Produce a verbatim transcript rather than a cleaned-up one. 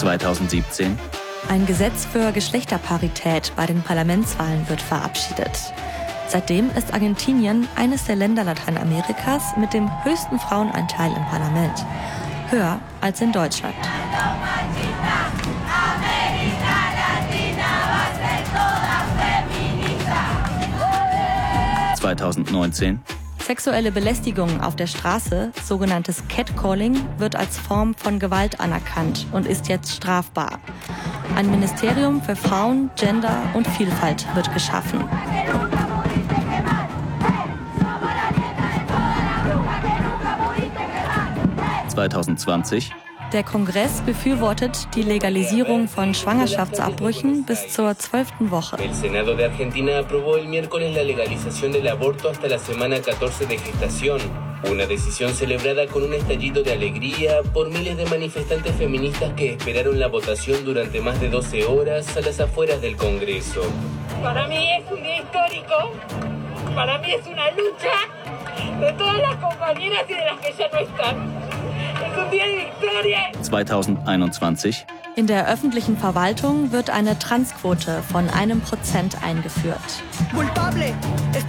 zweitausendsiebzehn. Ein Gesetz für Geschlechterparität bei den Parlamentswahlen wird verabschiedet. Seitdem ist Argentinien eines der Länder Lateinamerikas mit dem höchsten Frauenanteil im Parlament. Höher als in Deutschland. zweitausendneunzehn. Sexuelle Belästigung auf der Straße, sogenanntes Catcalling, wird als Form von Gewalt anerkannt und ist jetzt strafbar. Ein Ministerium für Frauen, Gender und Vielfalt wird geschaffen. zweitausendzwanzig. Der Kongress befürwortet die Legalisierung von Schwangerschaftsabbrüchen bis zur zwölften Woche. El Senado de Argentina aprobó el miércoles la legalización del aborto hasta la semana catorce de gestación. Una decisión celebrada con un estallido de alegría por miles de manifestantes feministas que esperaron la votación durante más de doce horas a las afueras del Congreso. Para mí es un día histórico, para mí es una lucha de todas las compañeras y de las que ya no están. Es un día de victoria. zweitausendeinundzwanzig. In der öffentlichen Verwaltung wird eine Transquote von einem Prozent eingeführt. Culpable.